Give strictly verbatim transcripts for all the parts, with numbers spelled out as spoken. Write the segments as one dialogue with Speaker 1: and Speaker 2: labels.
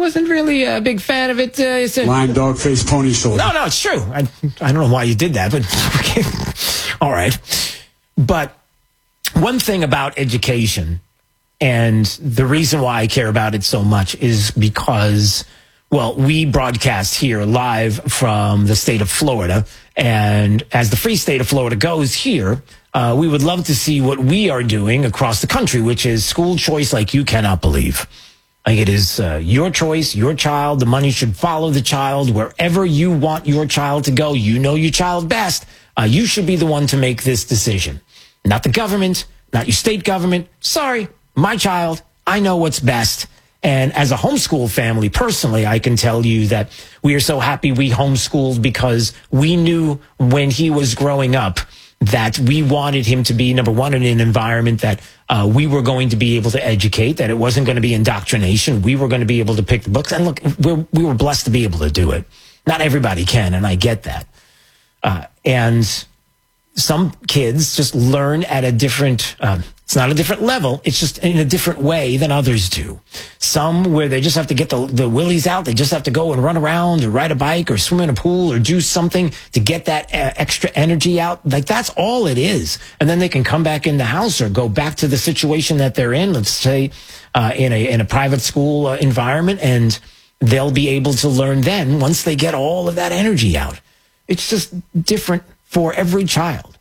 Speaker 1: wasn't really a big fan of it. Uh, it's a
Speaker 2: Lime dog face pony shoulder.
Speaker 1: No, no, it's true. I, I don't know why you did that, but okay. All right. But one thing about education, and the reason why I care about it so much is because, well, we broadcast here live from the state of Florida. And as the free state of Florida goes here, uh, we would love to see what we are doing across the country, which is school choice like you cannot believe. Like it is uh, your choice, your child. The money should follow the child. Wherever you want your child to go, you know your child best. Uh, you should be the one to make this decision. Not the government, not your state government. Sorry, my child, I know what's best. And as a homeschool family, personally, I can tell you that we are so happy we homeschooled because we knew when he was growing up that we wanted him to be, number one, in an environment that uh, we were going to be able to educate, that it wasn't going to be indoctrination. We were going to be able to pick the books. And look, we're, we were blessed to be able to do it. Not everybody can, and I get that. Uh, and some kids just learn at a different, um, it's not a different level. It's just in a different way than others do. Some where they just have to get the, the willies out. They just have to go and run around or ride a bike or swim in a pool or do something to get that uh, extra energy out. Like that's all it is. And then they can come back in the house or go back to the situation that they're in. Let's say uh, in a, in a private school uh, environment, and they'll be able to learn then once they get all of that energy out. It's just different for every child.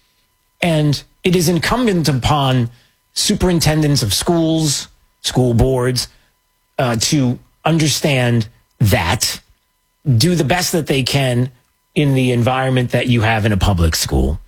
Speaker 1: And it is incumbent upon superintendents of schools, school boards, uh, to understand that, do the best that they can in the environment that you have in a public school,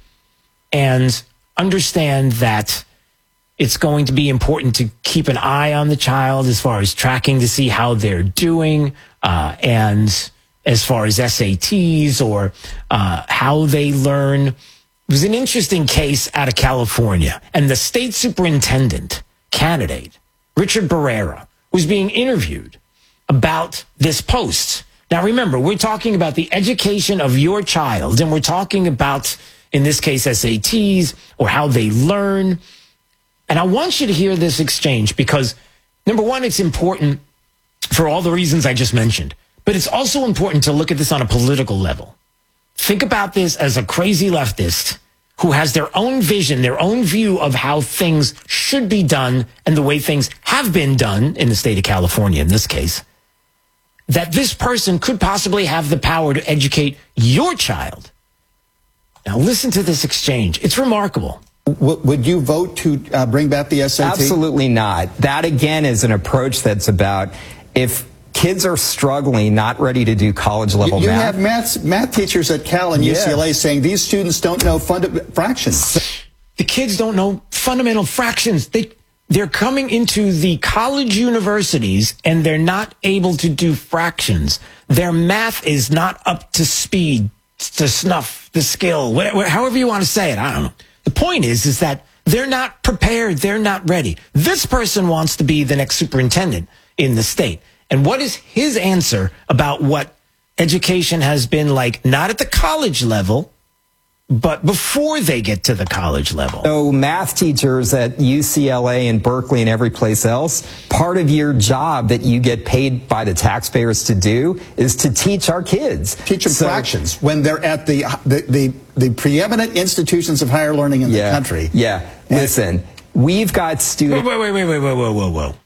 Speaker 1: and understand that it's going to be important to keep an eye on the child as far as tracking to see how they're doing, uh, and as far as S A Ts or uh, how they learn. It was an interesting case out of California, and the state superintendent candidate, Richard Barrera, was being interviewed about this post. Now, remember, we're talking about the education of your child, and we're talking about, in this case, S A Ts or how they learn. And I want you to hear this exchange because, number one, it's important for all the reasons I just mentioned, but it's also important to look at this on a political level. Think about this as a crazy leftist who has their own vision, their own view of how things should be done and the way things have been done in the state of California, in this case, that this person could possibly have the power to educate your child. Now, listen to this exchange. It's remarkable.
Speaker 3: Would you vote to uh, bring back the S A T?
Speaker 4: Absolutely not. That, again, is an approach that's about if kids are struggling, not ready to do college-level math.
Speaker 3: You have math, math teachers at Cal and
Speaker 4: yes.
Speaker 3: U C L A saying these students don't know funda fractions.
Speaker 1: The kids don't know fundamental fractions. They, they're coming into the college universities, and they're not able to do fractions. Their math is not up to speed, to snuff, the skill, whatever, however you want to say it. I don't know. The point is, is that they're not prepared. They're not ready. This person wants to be the next superintendent in the state. And what is his answer about what education has been like, not at the college level, but before they get to the college level?
Speaker 4: So math teachers at U C L A and Berkeley and every place else, part of your job that you get paid by the taxpayers to do is to teach our kids.
Speaker 3: Teach them so, fractions when they're at the, the, the, the preeminent institutions of higher learning in
Speaker 4: yeah,
Speaker 3: the country.
Speaker 4: Yeah, and listen, we've got students...
Speaker 1: Wait, wait, wait, wait, wait, whoa, whoa, whoa.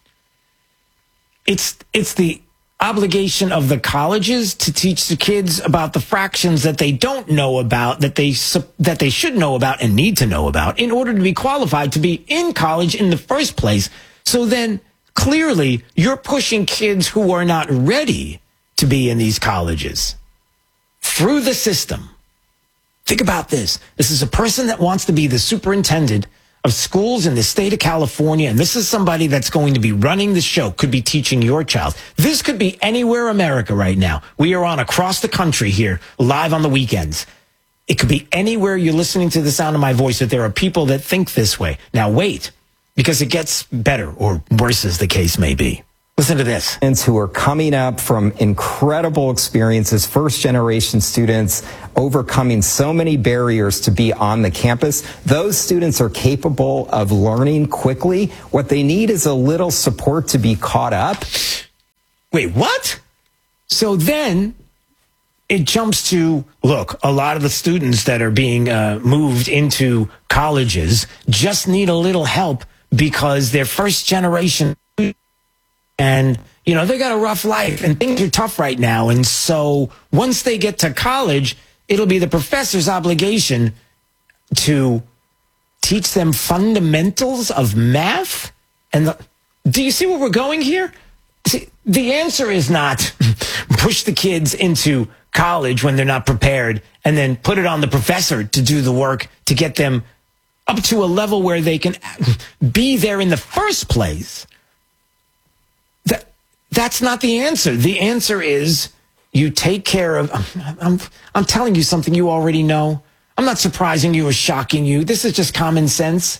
Speaker 1: It's, it's the obligation of the colleges to teach the kids about the fractions that they don't know about, that they that they should know about and need to know about in order to be qualified to be in college in the first place. So then clearly you're pushing kids who are not ready to be in these colleges through the system. Think about this. This is a person that wants to be the superintendent of schools in the state of California, and this is somebody that's going to be running the show, could be teaching your child. This could be anywhere America right now. We are on across the country here, live on the weekends. It could be anywhere you're listening to the sound of my voice that there are people that think this way. Now wait, because it gets better or worse as the case may be. Listen to this.
Speaker 4: Students who are coming up from incredible experiences, first-generation students, overcoming so many barriers to be on the campus. Those students are capable of learning quickly. What they need is a little support to be caught up.
Speaker 1: wait, what? So then it jumps to, look, a lot of the students that are being uh, moved into colleges just need a little help because they're first generation and, you know, they got a rough life and things are tough right now. And so once they get to college, it'll be the professor's obligation to teach them fundamentals of math. And the, do you see where we're going here? See, the answer is not push the kids into college when they're not prepared and then put it on the professor to do the work to get them up to a level where they can be there in the first place. That, that's not the answer. The answer is you take care of, I'm, I'm, I'm telling you something you already know. I'm not surprising you or shocking you. This is just common sense.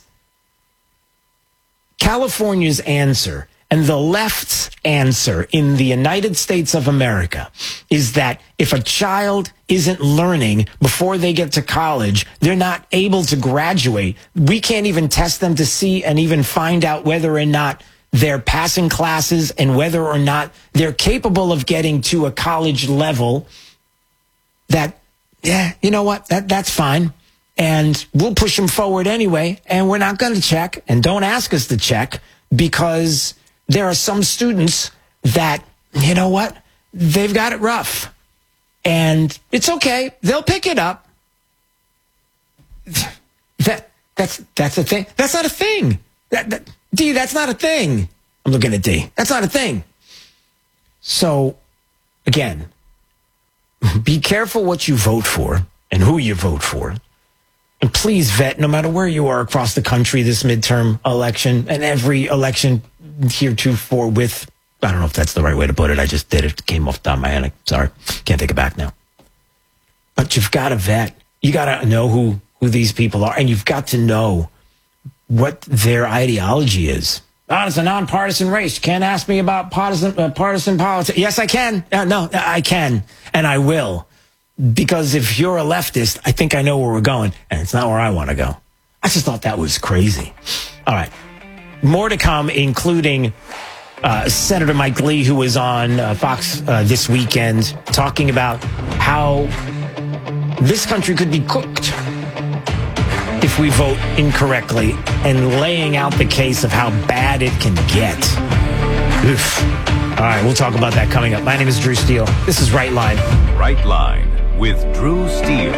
Speaker 1: California's answer and the left's answer in the United States of America is that if a child isn't learning before they get to college, they're not able to graduate. We can't even test them to see and even find out whether or not they're passing classes and whether or not they're capable of getting to a college level that, yeah, you know what, that that's fine. And we'll push them forward anyway. And we're not going to check, and don't ask us to check, because there are some students that, you know what, they've got it rough. And it's okay. They'll pick it up. That that's that's a thing. That's not a thing. That, that D, that's not a thing. I'm looking at D. That's not a thing. So, again, be careful what you vote for and who you vote for. And please vet, no matter where you are across the country, this midterm election and every election heretofore with, I don't know if that's the right way to put it. I just did it. It came off the top of my head. Sorry. Can't take it back now. But you've got to vet. You got to know who, who these people are. And you've got to know what their ideology is. Oh, it's a nonpartisan race. You can't ask me about partisan, uh, partisan politics. Yes, I can. Uh, no, I can. And I will. Because if you're a leftist, I think I know where we're going. And it's not where I want to go. I just thought that was crazy. All right. More to come, including uh, Senator Mike Lee, who was on uh, Fox uh, this weekend, talking about how this country could be cooked if we vote incorrectly, and laying out the case of how bad it can get. Oof. All right, we'll talk about that coming up. My name is Drew Steele. This is Right Line.
Speaker 2: Right Line with Drew Steele.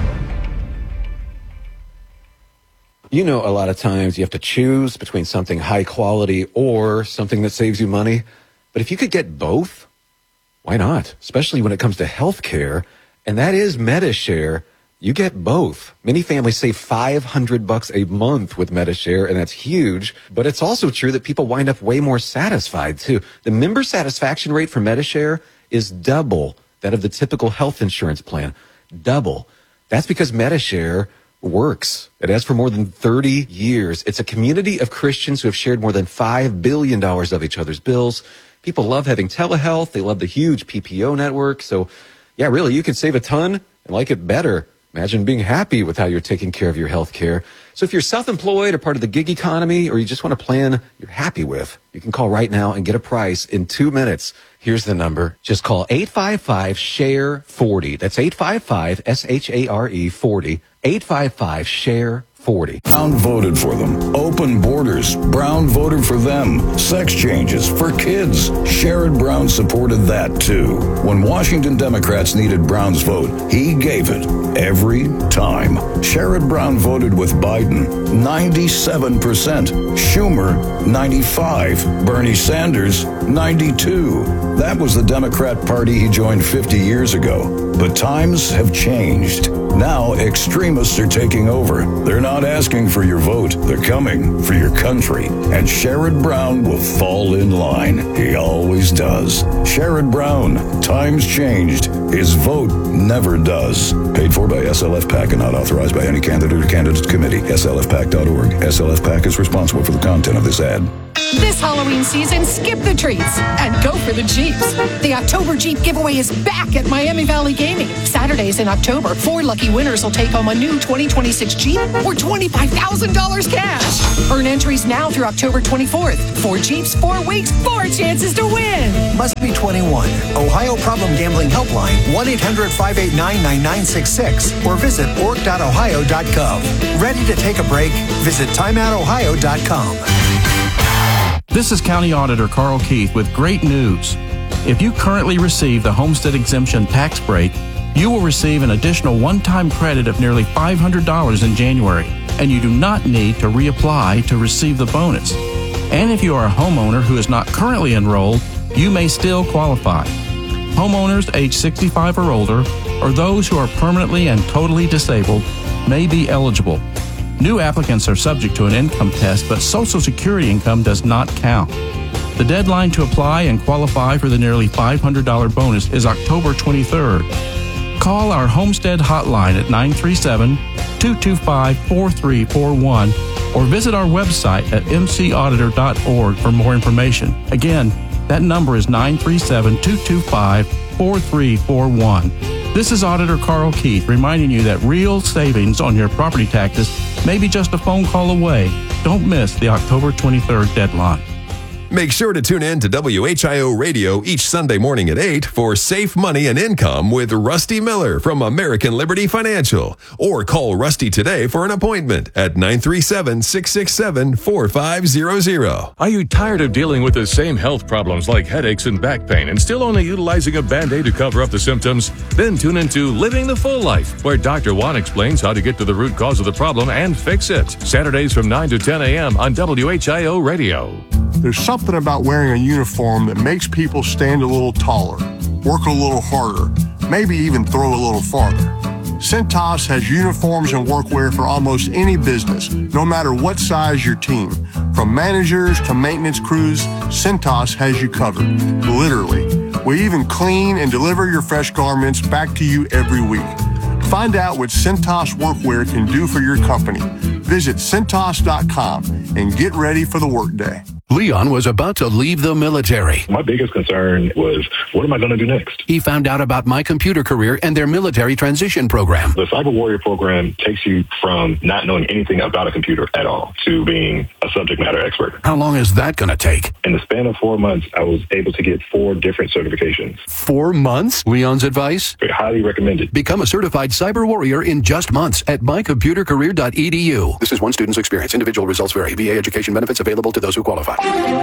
Speaker 5: You know, a lot of times you have to choose between something high quality or something that saves you money. But if you could get both, why not? Especially when it comes to health care, and that is MediShare. You get both. Many families save five hundred bucks a month with MediShare, and that's huge. But it's also true that people wind up way more satisfied, too. The member satisfaction rate for MediShare is double that of the typical health insurance plan. Double. That's because MediShare works. It has for more than thirty years. It's a community of Christians who have shared more than five billion dollars of each other's bills. People love having telehealth. They love the huge P P O network. So, yeah, really, you can save a ton and like it better. Imagine being happy with how you're taking care of your health care. So if you're self-employed or part of the gig economy, or you just want a plan you're happy with, you can call right now and get a price in two minutes. Here's the number. Just call eight five five, S H A R E, forty. That's eight five five, S H A R E, forty. eight five five, S H A R E, forty.
Speaker 6: Brown voted for them. Open borders. Brown voted for them. Sex changes for kids. Sherrod Brown supported that too. When Washington Democrats needed Brown's vote, he gave it every time. Sherrod Brown voted with Biden, ninety-seven percent. Schumer, ninety-five. Bernie Sanders, ninety-two. That was the Democrat Party he joined fifty years ago. But times have changed. Now extremists are taking over. They're not asking for your vote. They're coming for your country. And Sherrod Brown will fall in line. He always does. Sherrod Brown. Times changed. His vote never does. Paid for by S L F PAC and not authorized by any candidate or candidate committee. S L F PAC dot org. S L F PAC is responsible for the content of this ad.
Speaker 7: This Halloween season, skip the treats and go for the Jeeps. The October Jeep giveaway is back at Miami Valley Gaming. Saturdays in October, four lucky winners will take home a new twenty twenty-six Jeep or twenty-five thousand dollars cash. Earn entries now through October twenty-fourth. Four Jeeps, four weeks, four chances to win. Must be
Speaker 8: twenty-one. Ohio Problem Gambling Helpline, one eight hundred five eight nine nine nine six six, or visit org dot ohio dot gov. Ready to take a break? Visit time out ohio dot com.
Speaker 9: This is County Auditor Carl Keith with great news. If you currently receive the Homestead Exemption tax break, you will receive an additional one-time credit of nearly five hundred dollars in January, and you do not need to reapply to receive the bonus. And if you are a homeowner who is not currently enrolled, you may still qualify. Homeowners age sixty-five or older, or those who are permanently and totally disabled, may be eligible. New applicants are subject to an income test, but Social Security income does not count. The deadline to apply and qualify for the nearly five hundred dollars bonus is October twenty-third. Call our Homestead hotline at nine three seven, two two five, four three four one or visit our website at m c auditor dot org for more information. Again, that number is nine three seven, two two five, four three four one. This is Auditor Carl Keith reminding you that real savings on your property taxes may be just a phone call away. Don't miss the October twenty-third deadline.
Speaker 10: Make sure to tune in to W H I O Radio each Sunday morning at eight for Safe Money and Income with Rusty Miller from American Liberty Financial. Or call Rusty today for an appointment at nine three seven, six six seven, four five zero zero.
Speaker 11: Are you tired of dealing with the same health problems like headaches and back pain and still only utilizing a Band-Aid to cover up the symptoms? Then tune into Living the Full Life, where Doctor Juan explains how to get to the root cause of the problem and fix it. Saturdays from nine to ten a.m. on W H I O Radio.
Speaker 12: There's something about wearing a uniform that makes people stand a little taller, work a little harder, maybe even throw a little farther. Cintas has uniforms and workwear for almost any business, no matter what size your team. From managers to maintenance crews, Cintas has you covered, literally. We even clean and deliver your fresh garments back to you every week. Find out what Cintas Workwear can do for your company. Visit Cintas dot com and get ready for the workday.
Speaker 13: Leon was about to leave the military.
Speaker 14: My biggest concern was, what am I going to do next?
Speaker 13: He found out about My Computer Career and their military transition program.
Speaker 14: The Cyber Warrior program takes you from not knowing anything about a computer at all to being a subject matter expert.
Speaker 13: How long is that going to take?
Speaker 14: In the span of four months, I was able to get four different certifications.
Speaker 13: Four months? Leon's advice?
Speaker 14: I highly recommend it.
Speaker 13: Become a certified Cyber Warrior in just months at my computer career dot e d u. This is one student's experience. Individual results vary. V A education benefits available to those who qualify.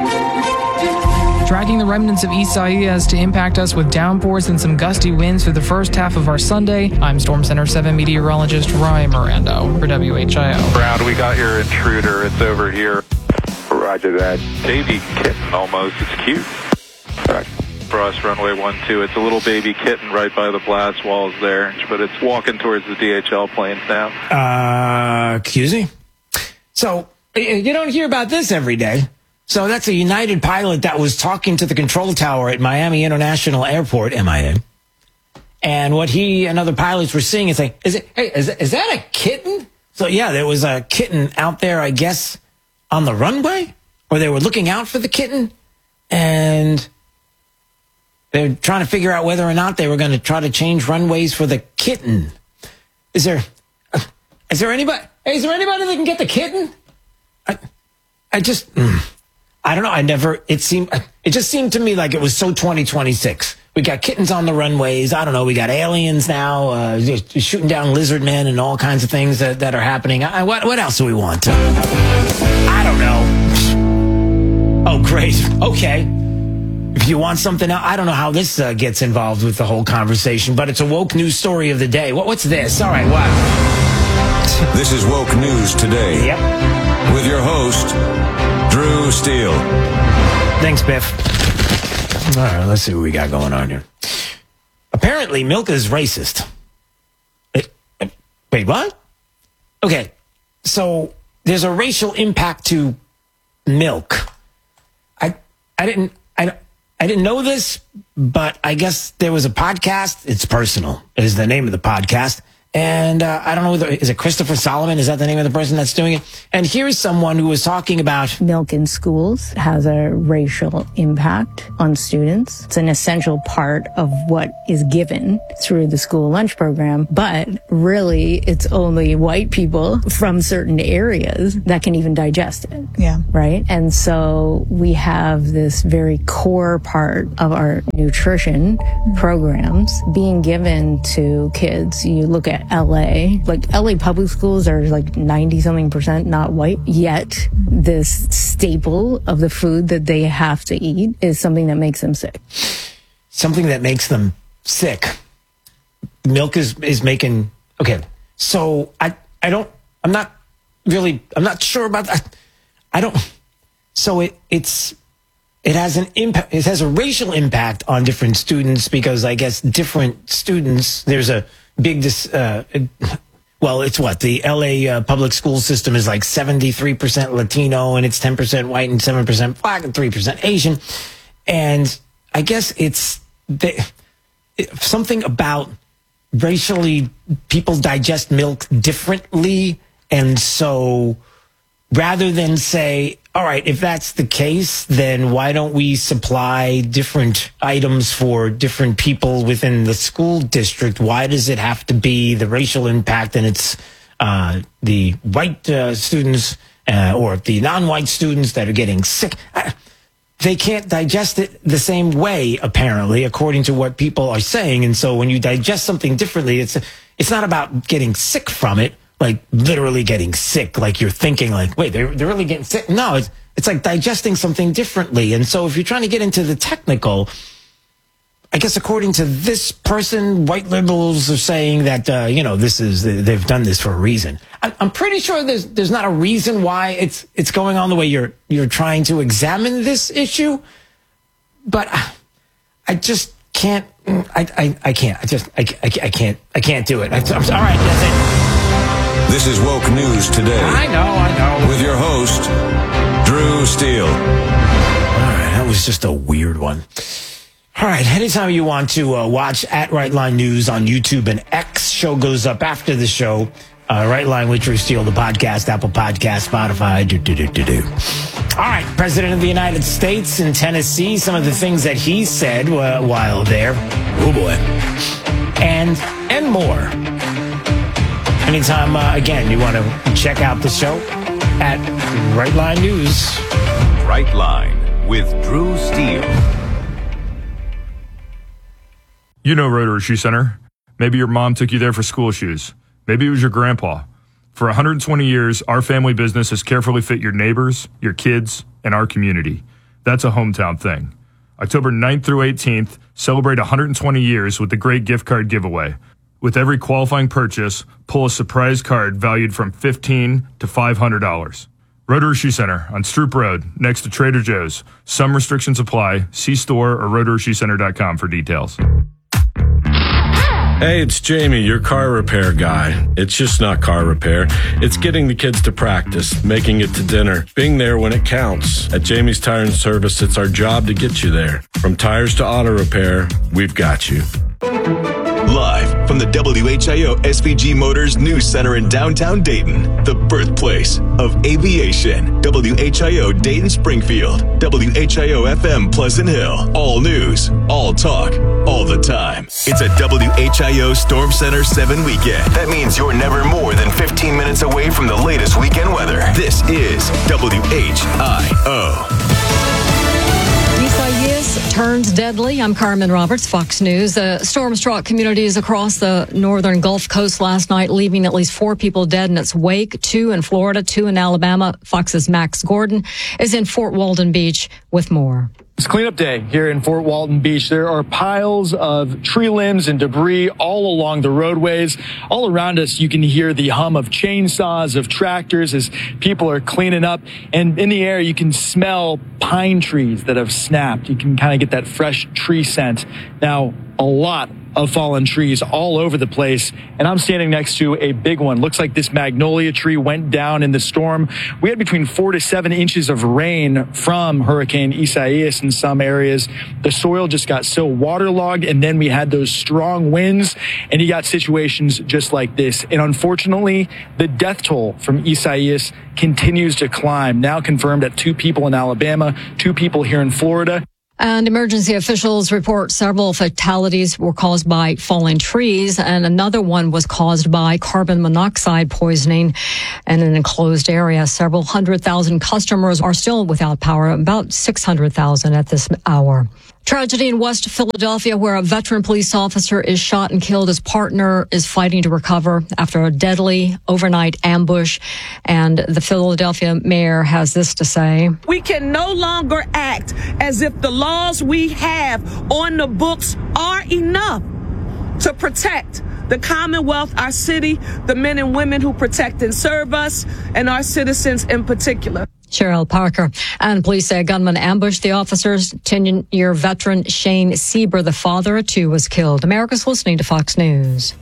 Speaker 15: Tracking the remnants of Isaias to impact us with downpours and some gusty winds for the first half of our Sunday. I'm Storm Center seven meteorologist Ryan Mirando for W H I O.
Speaker 16: Brown, we got your intruder. It's over here. Roger that. Baby kitten almost. It's cute. Roger. For us, runway one two. It's a little baby kitten right by the blast walls there, but it's walking towards the D H L planes now.
Speaker 1: Uh, excuse me? So, you don't hear about this every day. So that's a United pilot that was talking to the control tower at Miami International Airport, M I A. And what he and other pilots were seeing is like, is it, hey, is, is that a kitten? So yeah, there was a kitten out there, I guess, on the runway, or they were looking out for the kitten, and they were trying to figure out whether or not they were going to try to change runways for the kitten. Is there, is there anybody, hey, is there anybody that can get the kitten? I, I just... Mm. I don't know. I never, it seemed, it just seemed to me like it was so twenty twenty-six. We got kittens on the runways. I don't know. We got aliens now, uh, just shooting down lizard men and all kinds of things that, that are happening. I, what, what else do we want? I don't know. Oh, great. Okay. If you want something else, I don't know how this uh, gets involved with the whole conversation, but it's a woke news story of the day. What, what's this? All right. What?
Speaker 17: This is Woke News Today.
Speaker 1: Yep.
Speaker 17: With your host, Drew Steele.
Speaker 1: Thanks, Biff. All right, let's see what we got going on here. Apparently, milk is racist. It, it, wait, what? Okay, so there's a racial impact to milk. I I didn't I I didn't know this, but I guess there was a podcast. It's Personal is the name of the podcast, And uh, I don't know, whether, is it Christopher Solomon? Is that the name of the person that's doing it? And here's someone who was talking about
Speaker 18: milk in schools has a racial impact on students. It's an essential part of what is given through the school lunch program, but really it's only white people from certain areas that can even digest it.
Speaker 19: Yeah.
Speaker 18: Right? And so we have this very core part of our nutrition mm-hmm. programs being given to kids. You look at L A, like L A public schools are like ninety something percent not white, yet this staple of the food that they have to eat is something that makes them sick.
Speaker 1: Something that makes them sick. Milk is, is making, okay. So I, I don't, I'm not really, I'm not sure about that. I don't, so it, it's, it has an impact, it has a racial impact on different students because I guess different students, there's a big, uh, well, it's what? The L A uh, public school system is like seventy-three percent Latino and it's ten percent white and seven percent black and three percent Asian. And I guess it's the, it, something about racially people digest milk differently. And so rather than say, all right, if that's the case, then why don't we supply different items for different people within the school district? Why does it have to be the racial impact and it's uh, the white uh, students uh, or the non-white students that are getting sick? I, they can't digest it the same way, apparently, according to what people are saying. And so when you digest something differently, it's it's not about getting sick from it. Like literally getting sick, like you're thinking like, wait, they're, they're really getting sick. No, it's, it's like digesting something differently. And so if you're trying to get into the technical, I guess according to this person, white liberals are saying that, uh, you know, this is, they've done this for a reason. I, I'm pretty sure there's, there's not a reason why it's, it's going on the way you're, you're trying to examine this issue. But I, I just can't, I, I, I can't, I just, I, I, I can't, I can't do it. I, I'm, all right, that's it.
Speaker 17: This is Woke News Today.
Speaker 1: I know, I know.
Speaker 17: With your host, Drew Steele.
Speaker 1: All right, that was just a weird one. All right, anytime you want to uh, watch at Right Line News on YouTube and X, show goes up after the show. Uh, Right Line with Drew Steele, the podcast, Apple Podcast, Spotify, do, do, do, do, do. All right, President of the United States in Tennessee, some of the things that he said uh, while there. Oh, boy. And, and more. Anytime, uh, again, you want to check out the show at Right Line News.
Speaker 2: Right Line with Drew Steele.
Speaker 20: You know Rotary Shoe Center. Maybe your mom took you there for school shoes. Maybe it was your grandpa. For one hundred twenty years, our family business has carefully fit your neighbors, your kids, and our community. That's a hometown thing. October ninth through eighteenth, celebrate one hundred twenty years with the Great Gift Card Giveaway. With every qualifying purchase, pull a surprise card valued from fifteen dollars to five hundred dollars. Rotary Shoe Center on Stroop Road, next to Trader Joe's. Some restrictions apply. See store or rotary shoe center dot com for details.
Speaker 21: Hey, it's Jamie, your car repair guy. It's just not car repair. It's getting the kids to practice, making it to dinner, being there when it counts. At Jamie's Tire and Service, it's our job to get you there. From tires to auto repair, we've got you.
Speaker 22: Live from the W H I O S V G Motors News Center in downtown Dayton, the birthplace of aviation. W H I O Dayton Springfield, W H I O F M Pleasant Hill. All news, all talk, all the time. It's a W H I O Storm Center seven weekend. That means you're never more than fifteen minutes away from the latest weekend weather. This is W H I O.
Speaker 23: Isaias turns deadly. I'm Carmen Roberts, Fox News. The storm struck communities across the northern Gulf Coast last night, leaving at least four people dead in its wake, two in Florida, two in Alabama. Fox's Max Gordon is in Fort Walton Beach with more.
Speaker 24: It's cleanup day here in Fort Walton Beach. There are piles of tree limbs and debris all along the roadways. All around us, you can hear the hum of chainsaws, of tractors as people are cleaning up. And in the air, you can smell pine trees that have snapped. You can kind of get that fresh tree scent. Now, a lot of fallen trees all over the place, and I'm standing next to a big one. Looks like this magnolia tree went down in the storm. We had between four to seven inches of rain from Hurricane Isaias in some areas. The soil just got so waterlogged, and then we had those strong winds, and you got situations just like this. And unfortunately, the death toll from Isaias continues to climb, now confirmed at two people in Alabama, two people here in Florida.
Speaker 23: And emergency officials report several fatalities were caused by falling trees, and another one was caused by carbon monoxide poisoning in an enclosed area. Several hundred thousand customers are still without power, about six hundred thousand at this hour. Tragedy in West Philadelphia, where a veteran police officer is shot and killed. His partner is fighting to recover after a deadly overnight ambush. And the Philadelphia mayor has this to say.
Speaker 3: We can no longer act as if the laws we have on the books are enough to protect the Commonwealth, our city, the men and women who protect and serve us, and our citizens in particular.
Speaker 23: Cheryl Parker. And police say a gunman ambushed the officers. ten-year veteran Shane Sieber, the father of two, was killed. America's listening to Fox News.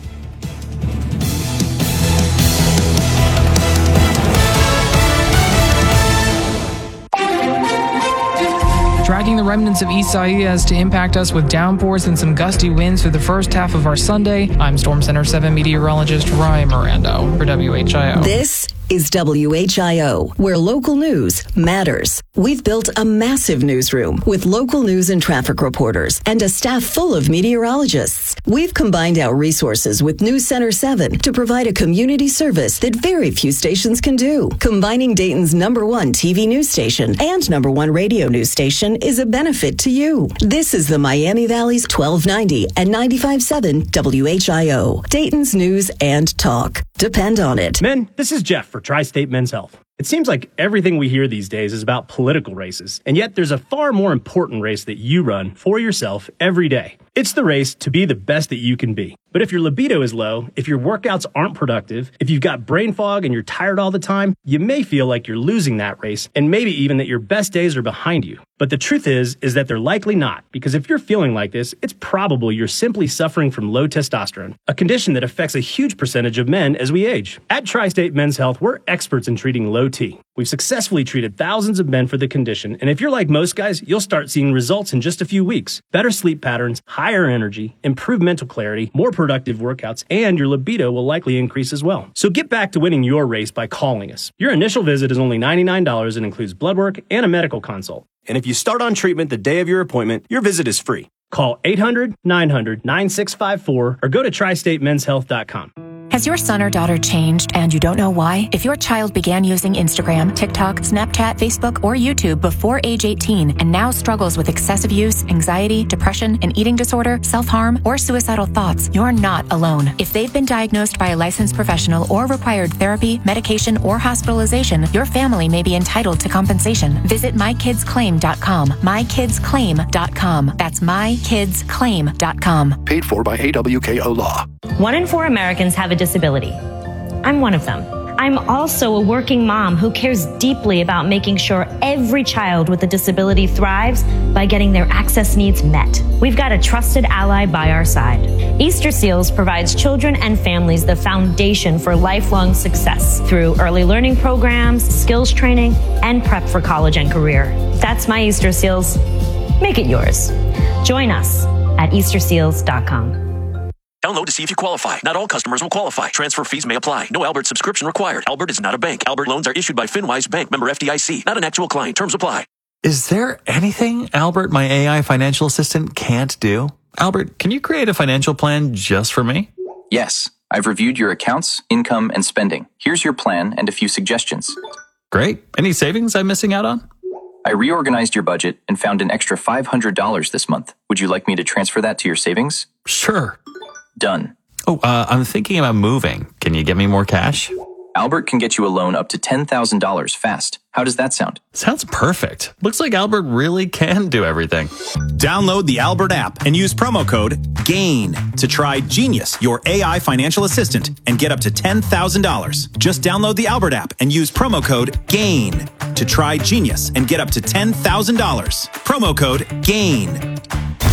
Speaker 15: Tracking the remnants of Isaias to impact us with downpours and some gusty winds for the first half of our Sunday. I'm Storm Center seven meteorologist Ryan Mirando for W H I O.
Speaker 4: This is W H I O, where local news matters. We've built a massive newsroom with local news and traffic reporters and a staff full of meteorologists. We've combined our resources with News Center seven to provide a community service that very few stations can do. Combining Dayton's number one T V news station and number one radio news station is a benefit to you. This is the Miami Valley's twelve ninety and ninety-five point seven W H I O, Dayton's news and talk. Depend on it.
Speaker 5: Men, this is Jeff for Tri-State Men's Health. It seems like everything we hear these days is about political races, and yet there's a far more important race that you run for yourself every day. It's the race to be the best that you can be. But if your libido is low, if your workouts aren't productive, if you've got brain fog and you're tired all the time, you may feel like you're losing that race, and maybe even that your best days are behind you. But the truth is, is that they're likely not, because if you're feeling like this, it's probably you're simply suffering from low testosterone, a condition that affects a huge percentage of men as we age. At Tri-State Men's Health, we're experts in treating low T. We've successfully treated thousands of men for the condition, and if you're like most guys, you'll start seeing results in just a few weeks. Better sleep patterns, higher energy, improved mental clarity, more productive workouts, and your libido will likely increase as well. So get back to winning your race by calling us. Your initial visit is only ninety-nine dollars and includes blood work and a medical consult. And if you start on treatment the day of your appointment, your visit is free. Call eight hundred, nine hundred, nine six five four or go to tri state men's health dot com.
Speaker 19: Has your son or daughter changed and you don't know why? If your child began using Instagram, TikTok, Snapchat, Facebook, or YouTube before age eighteen and now struggles with excessive use, anxiety, depression, an eating disorder, self-harm, or suicidal thoughts, you're not alone. If they've been diagnosed by a licensed professional or required therapy, medication, or hospitalization, your family may be entitled to compensation. Visit my kids claim dot com. my kids claim dot com. That's my kids claim dot com.
Speaker 13: Paid for by A W K O Law.
Speaker 25: One in four Americans have a disability. I'm one of them. I'm also a working mom who cares deeply about making sure every child with a disability thrives by getting their access needs met. We've got a trusted ally by our side. Easter Seals provides children and families the foundation for lifelong success through early learning programs, skills training, and prep for college and career. That's my Easter Seals. Make it yours. Join us at easter seals dot com.
Speaker 26: Download to see if you qualify. Not all customers will qualify. Transfer fees may apply. No Albert subscription required. Albert is not a bank. Albert loans are issued by FinWise Bank, member F D I C. Not an actual client. Terms apply.
Speaker 27: Is there anything Albert, my A I financial assistant, can't do? Albert, can you create a financial plan just for me?
Speaker 28: Yes. I've reviewed your accounts, income, and spending. Here's your plan and a few suggestions.
Speaker 27: Great. Any savings I'm missing out on?
Speaker 28: I reorganized your budget and found an extra five hundred dollars this month. Would you like me to transfer that to your savings?
Speaker 27: Sure.
Speaker 28: Done.
Speaker 27: Oh, uh, I'm thinking about moving. Can you get me more cash?
Speaker 28: Albert can get you a loan up to ten thousand dollars fast. How does that sound?
Speaker 27: Sounds perfect. Looks like Albert really can do everything.
Speaker 29: Download the Albert app and use promo code GAIN to try Genius, your A I financial assistant, and get up to ten thousand dollars. Just download the Albert app and use promo code GAIN to try Genius and get up to ten thousand dollars. Promo code GAIN.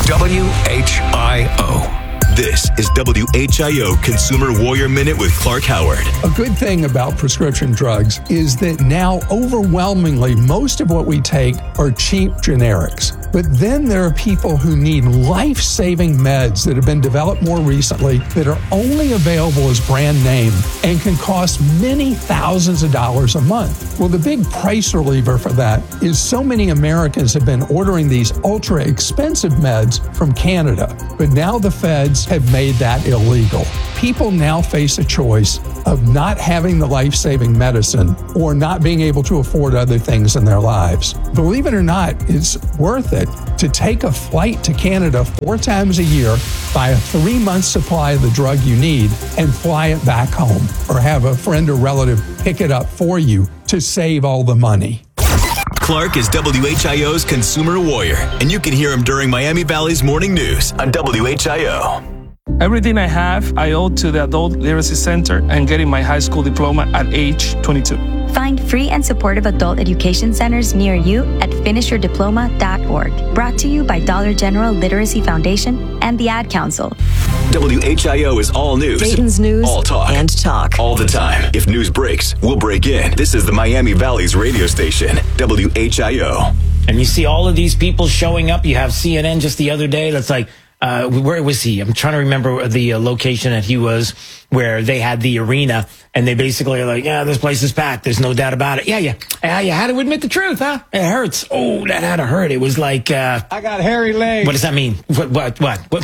Speaker 2: W H I O.
Speaker 22: This is W H I O Consumer Warrior Minute with Clark Howard.
Speaker 6: A good thing about prescription drugs is that now overwhelmingly most of what we take are cheap generics. But then there are people who need life-saving meds that have been developed more recently that are only available as brand name and can cost many thousands of dollars a month. Well, the big price reliever for that is so many Americans have been ordering these ultra-expensive meds from Canada. But now the feds have made that illegal. People now face a choice of not having the life-saving medicine or not being able to afford other things in their lives. Believe it or not, it's worth it to take a flight to Canada four times a year, buy a three-month supply of the drug you need, and fly it back home, or have a friend or relative pick it up for you to save all the money.
Speaker 22: Clark is W H I O's Consumer Warrior, and you can hear him during Miami Valley's Morning News on W H I O.
Speaker 7: Everything I have, I owe to the Adult Literacy Center and getting my high school diploma at age twenty-two.
Speaker 8: Find free and supportive adult education centers near you at finish your diploma dot org. Brought to you by Dollar General Literacy Foundation and the Ad Council.
Speaker 22: W H I O is all news.
Speaker 4: Dayton's news
Speaker 22: all talk.
Speaker 4: and talk.
Speaker 22: All the time. If news breaks, we'll break in. This is the Miami Valley's radio station, W H I O.
Speaker 1: And you see all of these people showing up. You have C N N just the other day that's like, Uh, where was he? I'm trying to remember the uh, location that he was, where they had the arena, and they basically are like, yeah, this place is packed. There's no doubt about it. Yeah, yeah. Yeah, you had to admit the truth, huh? It hurts. Oh, that had to hurt. It was like, uh,
Speaker 9: I got hairy legs.
Speaker 1: What does that mean? What, what, what, what,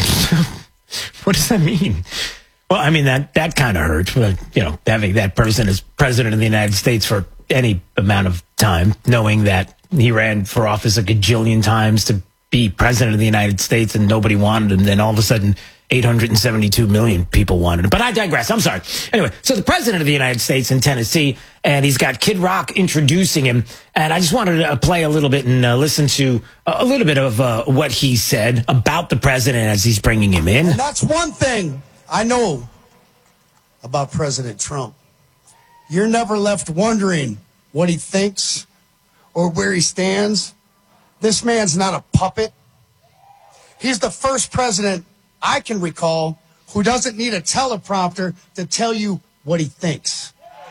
Speaker 1: what does that mean? Well, I mean, that, that kind of hurt. But, you know, having that person as president of the United States for any amount of time, knowing that he ran for office a gajillion times to be president of the United States and nobody wanted him. Then all of a sudden, eight hundred seventy-two million people wanted him. But I digress. I'm sorry. Anyway, so the president of the United States in Tennessee, and he's got Kid Rock introducing him. And I just wanted to play a little bit and uh, listen to a little bit of uh, what he said about the president as he's bringing him in.
Speaker 10: And that's one thing I know about President Trump. You're never left wondering what he thinks or where he stands. This man's not a puppet. He's the first president I can recall who doesn't need a teleprompter to tell you what he thinks.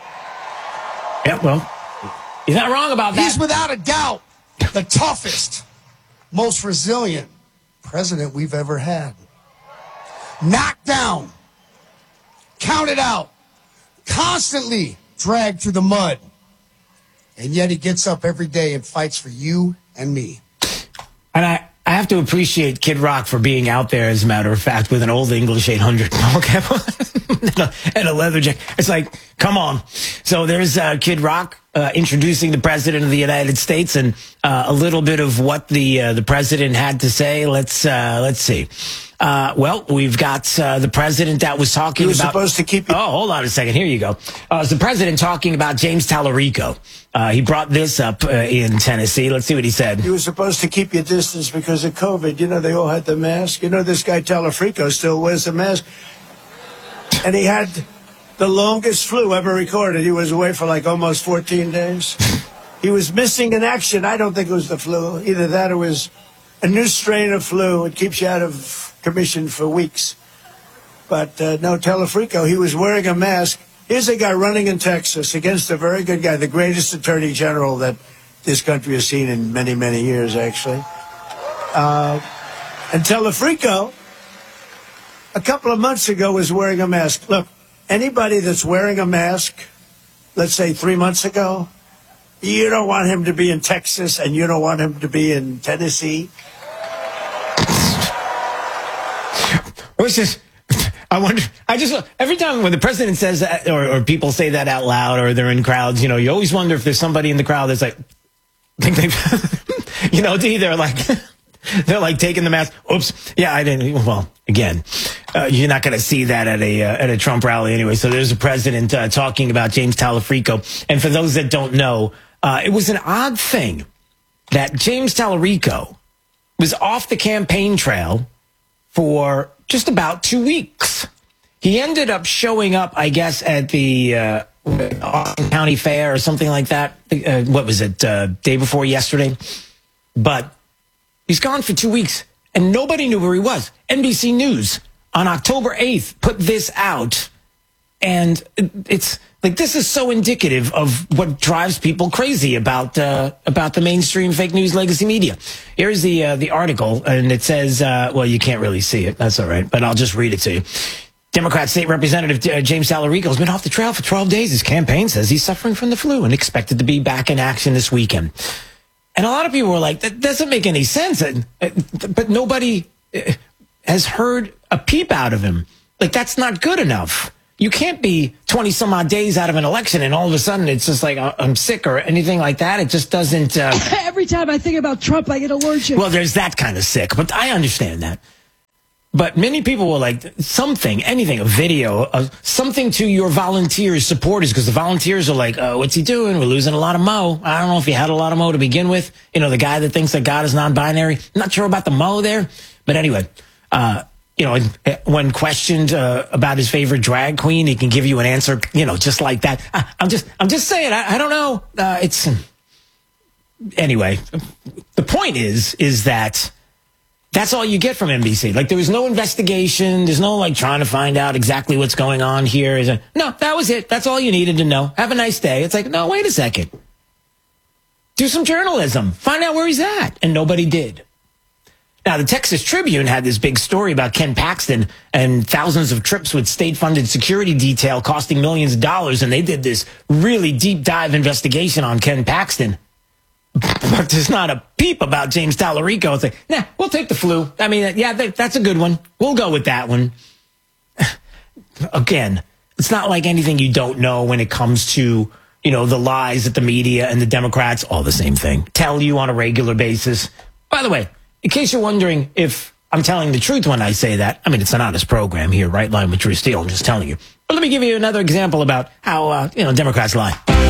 Speaker 1: Yeah, well, he's not wrong about that.
Speaker 10: He's without a doubt the toughest, most resilient president we've ever had. Knocked down, counted out, constantly dragged through the mud. And yet he gets up every day and fights for you and me.
Speaker 1: And I, I have to appreciate Kid Rock for being out there, as a matter of fact, with an old English eight hundred and, a, and a leather jacket. It's like, come on. So there's uh, Kid Rock uh, introducing the president of the United States, and uh, a little bit of what the uh, the president had to say. Let's uh, let's see. Uh, well, we've got uh, the president that was talking
Speaker 10: he was
Speaker 1: about.
Speaker 10: supposed to keep.
Speaker 1: Oh, hold on a second. Here you go. Uh, it's the president talking about James Tallarico. Uh, he brought this up uh, in Tennessee. Let's see what he said.
Speaker 10: You were supposed to keep your distance because of COVID. You know, they all had the mask. You know, this guy Tallarico still wears the mask. And he had the longest flu ever recorded. He was away for like almost fourteen days. He was missing in action. I don't think it was the flu. Either that or it was a new strain of flu. It keeps you out of commission for weeks. But uh, no, Tallarico, he was wearing a mask. Here's a guy running in Texas against a very good guy, the greatest attorney general that this country has seen in many, many years, actually. Uh, and Tallarico, a couple of months ago, was wearing a mask. Look, anybody that's wearing a mask, let's say three months ago, you don't want him to be in Texas and you don't want him to be in Tennessee.
Speaker 1: What's this? I wonder, I just, every time when the president says that, or, or people say that out loud, or they're in crowds, you know, you always wonder if there's somebody in the crowd that's like, think they, you know, they're like, they're like taking the mask. Oops. Yeah, I didn't. Well, again, uh, you're not going to see that at a, uh, at a Trump rally anyway. So there's a president uh, talking about James Tallarico. And for those that don't know, uh, it was an odd thing that James Tallarico was off the campaign trail for just about two weeks. He ended up showing up, I guess, at the uh, Austin County Fair or something like that. Uh, what was it, uh, day before yesterday? But he's gone for two weeks, and nobody knew where he was. N B C News on October eighth put this out, and it's like, this is so indicative of what drives people crazy about uh, about the mainstream fake news legacy media. Here's the uh, the article, and it says, uh, well, you can't really see it. That's all right, but I'll just read it to you. Democrat State Representative uh, James Tallarico has been off the trail for twelve days. His campaign says he's suffering from the flu and expected to be back in action this weekend. And a lot of people were like, that doesn't make any sense. And, uh, but nobody uh, has heard a peep out of him. Like, that's not good enough. You can't be twenty some odd days out of an election and all of a sudden it's just like, I'm sick or anything like that. It just doesn't. Uh...
Speaker 9: Every time I think about Trump, I get allergic.
Speaker 1: Well, there's that kind of sick, but I understand that. But many people were like, something, anything, a video, uh, something to your volunteers, supporters, because the volunteers are like, oh, what's he doing? We're losing a lot of Mo. I don't know if he had a lot of Mo to begin with. You know, the guy that thinks that God is non-binary. I'm not sure about the Mo there. But anyway, uh, you know, when questioned uh, about his favorite drag queen, he can give you an answer, you know, just like that. I, I'm just, I'm just saying, I, I don't know. Uh, it's, anyway, the point is, is that that's all you get from N B C. Like, there was no investigation. There's no, like, trying to find out exactly what's going on here. Is it? No, that was it. That's all you needed to know. Have a nice day. It's like, no, wait a second. Do some journalism. Find out where he's at. And nobody did. Now, the Texas Tribune had this big story about Ken Paxton and thousands of trips with state-funded security detail costing millions of dollars. And they did this really deep dive investigation on Ken Paxton. But there's not a peep about James Tallarico. It's like, nah, we'll take the flu. I mean, yeah, that's a good one. We'll go with that one. Again, it's not like anything you don't know when it comes to, you know, the lies that the media and the Democrats, all the same thing, tell you on a regular basis. By the way, in case you're wondering if I'm telling the truth when I say that, I mean, it's an honest program here, right? Line with Drew Steele, I'm just telling you. But let me give you another example about how, uh, you know, Democrats lie.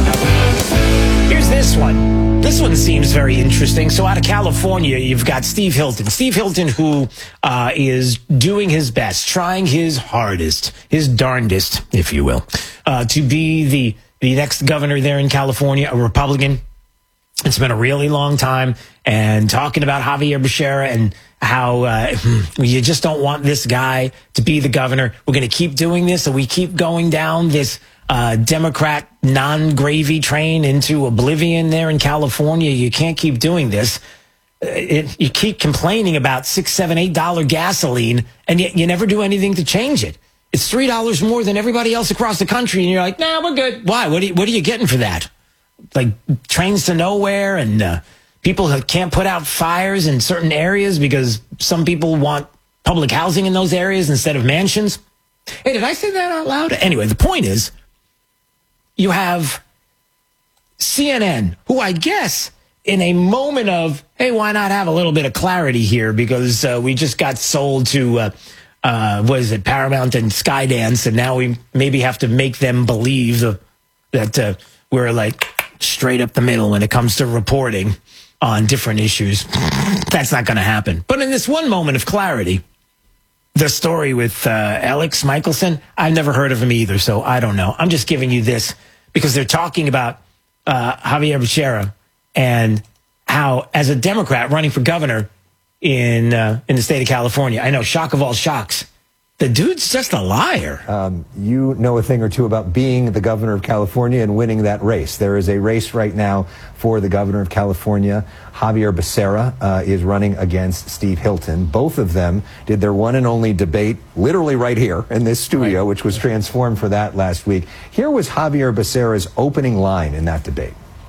Speaker 1: Here's this one. This one seems very interesting. So out of California, you've got Steve Hilton. Steve Hilton, who uh, is doing his best, trying his hardest, his darndest, if you will, uh, to be the, the next governor there in California, a Republican. It's been a really long time. And talking about Javier Becerra and how uh, you just don't want this guy to be the governor. We're going to keep doing this, and we keep going down this Uh, Democrat non-gravy train into oblivion there in California. You can't keep doing this. It, you keep complaining about six, seven, eight dollar gasoline, and yet you never do anything to change it. It's three dollars more than everybody else across the country, and you're like, nah, we're good. Why? What are you, what are you getting for that? Like trains to nowhere, and uh, people can't put out fires in certain areas because some people want public housing in those areas instead of mansions. Hey, did I say that out loud? Anyway, the point is, you have C N N, who I guess in a moment of, hey, why not have a little bit of clarity here? Because uh, we just got sold to, uh, uh, what is it, Paramount and Skydance, and now we maybe have to make them believe uh, that uh, we're like straight up the middle when it comes to reporting on different issues. That's not going to happen. But in this one moment of clarity, the story with uh, Alex Michelson, I've never heard of him either, so I don't know. I'm just giving you this because they're talking about uh, Javier Becerra and how, as a Democrat running for governor in uh, in the state of California, I know, shock of all shocks, the dude's just a liar.
Speaker 11: Um, you know a thing or two about being the governor of California and winning that race. There is a race right now for the governor of California. Javier Becerra uh, is running against Steve Hilton. Both of them did their one and only debate literally right here in this studio, right, which was transformed for that last week. Here was Javier Becerra's opening line in that debate.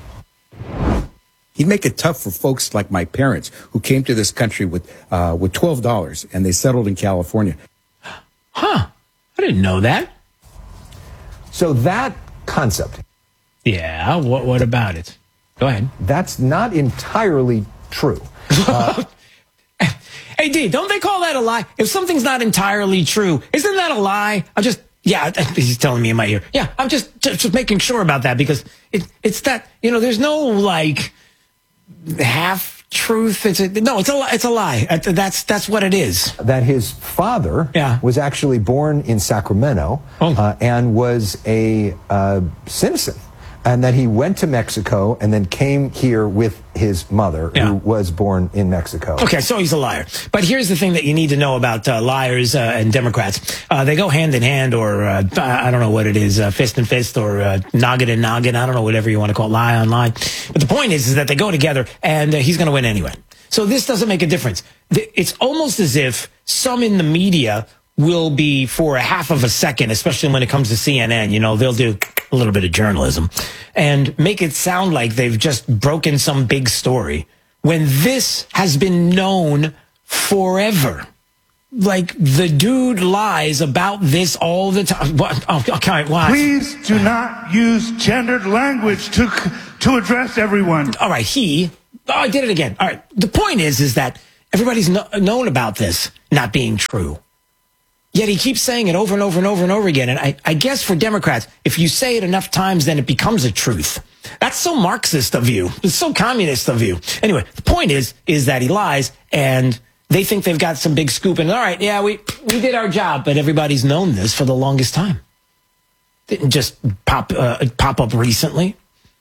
Speaker 12: He'd make it tough for folks like my parents who came to this country with uh, with twelve dollars and they settled in California.
Speaker 1: Huh. I didn't know that.
Speaker 11: So that concept.
Speaker 1: Yeah, what what about it? Go ahead.
Speaker 11: That's not entirely true. Uh,
Speaker 1: hey, D, don't they call that a lie? If something's not entirely true, isn't that a lie? I'm just, yeah, he's telling me in my ear. Yeah, I'm just just, just making sure about that because it, it's that, you know, there's no, like, half truth. It's a, no, it's a it's a lie. That's that's what it is.
Speaker 11: That his father
Speaker 1: yeah.
Speaker 11: was actually born in Sacramento
Speaker 1: oh.
Speaker 11: uh, and was a uh, citizen And then he went to Mexico and then came here with his mother,
Speaker 1: Yeah.
Speaker 11: who was born in Mexico.
Speaker 1: Okay, so he's a liar. But here's the thing that you need to know about uh, liars uh, and Democrats. Uh, they go hand in hand, or uh, I don't know what it is, uh, fist and fist, or uh, noggin and noggin. I don't know, whatever you want to call it, lie on lie. But the point is, is that they go together, and uh, he's going to win anyway. So this doesn't make a difference. It's almost as if some in the media will be, for a half of a second, especially when it comes to C N N, you know, they'll do a little bit of journalism and make it sound like they've just broken some big story when this has been known forever. Like, the dude lies about this all the time. What? Oh, okay, why?
Speaker 3: Please do not use gendered language to to address everyone.
Speaker 1: All right, he... Oh, I did it again. All right, the point is, is that everybody's no, known about this not being true. Yet he keeps saying it over and over and over and over again. And I, I guess for Democrats, if you say it enough times, then it becomes a truth. That's so Marxist of you. It's so communist of you. Anyway, the point is, is that he lies, and they think they've got some big scoop. And all right, yeah, we, we did our job, but everybody's known this for the longest time. Didn't just pop, uh, pop up recently.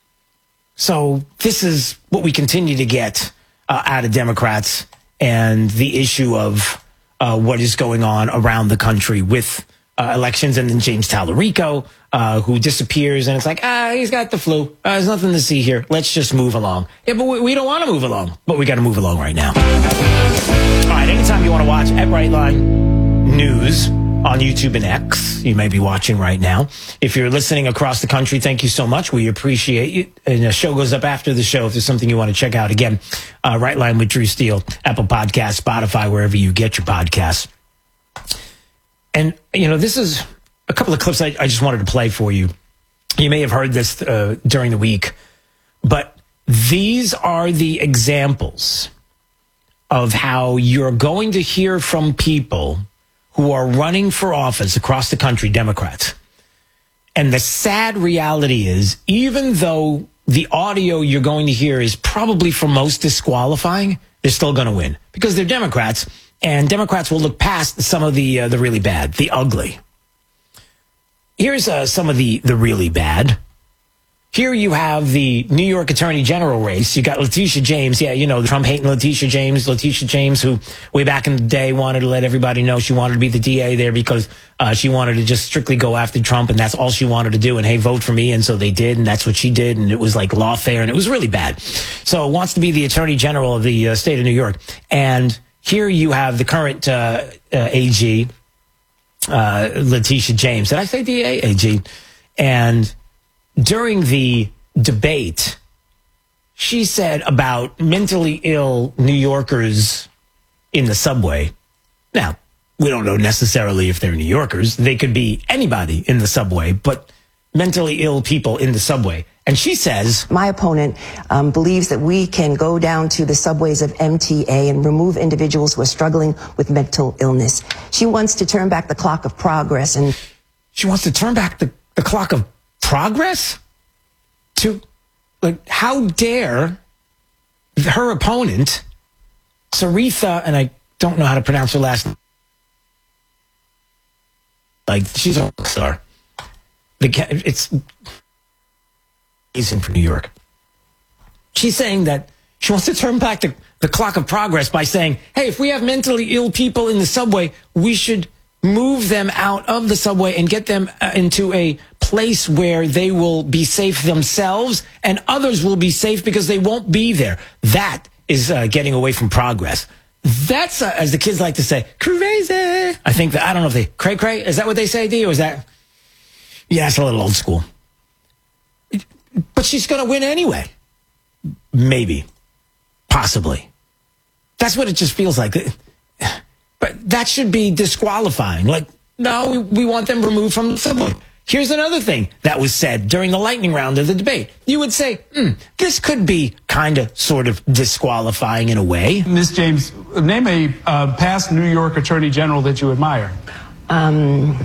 Speaker 1: So this is what we continue to get uh, out of Democrats, and the issue of uh, what is going on around the country with uh, elections. And then James Tallarico, uh, who disappears, and it's like, ah, he's got the flu. Uh, there's nothing to see here. Let's just move along. Yeah, but we, we don't want to move along, but we got to move along right now. All right, anytime you want to watch at Brightline News on YouTube and X, you may be watching right now. If you're listening across the country, thank you so much. We appreciate you. And the show goes up after the show if there's something you want to check out. Again, uh, Right Line with Drew Steele, Apple Podcasts, Spotify, wherever you get your podcasts. And, you know, this is a couple of clips I, I just wanted to play for you. You may have heard this uh, during the week, but these are the examples of how you're going to hear from people who are running for office across the country, Democrats. And the sad reality is, even though the audio you're going to hear is probably for most disqualifying, they're still going to win because they're Democrats, and Democrats will look past some of the uh, the really bad, the ugly. Here's uh, some of the, the really bad. Here you have the New York Attorney General race. You got Letitia James. Yeah, you know, the Trump-hating Letitia James. Letitia James, who way back in the day wanted to let everybody know she wanted to be the D A there because uh, she wanted to just strictly go after Trump, and that's all she wanted to do. And, hey, vote for me. And so they did, and that's what she did. And it was like lawfare, and it was really bad. So wants to be the Attorney General of the uh, state of New York. And here you have the current uh, uh, A G, uh, Letitia James. Did I say D A? A G. And during the debate, she said about mentally ill New Yorkers in the subway. Now, we don't know necessarily if they're New Yorkers. They could be anybody in the subway, but mentally ill people in the subway. And she says,
Speaker 14: my opponent um, believes that we can go down to the subways of M T A and remove individuals who are struggling with mental illness. She wants to turn back the clock of progress. And
Speaker 1: she wants to turn back the, the clock of progress? To, like, how dare her opponent, Saritha, and I don't know how to pronounce her last name. Like, she's a rock star. The, it's amazing for New York. She's saying that she wants to turn back the, the clock of progress by saying, hey, if we have mentally ill people in the subway, we should move them out of the subway and get them uh, into a place where they will be safe themselves and others will be safe because they won't be there. That is uh, getting away from progress. That's, uh, as the kids like to say, crazy. I think that, I don't know if they, cray cray, is that what they say, D? Or is that, yeah, it's a little old school. But she's going to win anyway. Maybe. Possibly. That's what it just feels like. But that should be disqualifying. Like, no, we, we want them removed from the subway. Here's another thing that was said during the lightning round of the debate. You would say, hmm, this could be kind of sort of disqualifying in a way.
Speaker 16: Miz James, name a uh, past New York Attorney General that you admire.
Speaker 14: Um,